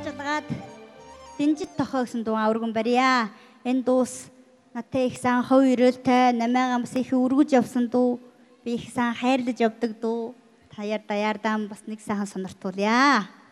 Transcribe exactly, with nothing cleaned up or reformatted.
уучлаад Динжит тохоо гэсэн дуу өргөн барья. Энэ дуус надтай их сан хов ирэлтэй намайг бас их өргөж явсан дуу. Би их сан хайрлаж явдаг дуу. Таяар даяардан бас нэг сайхан сониртуулъя.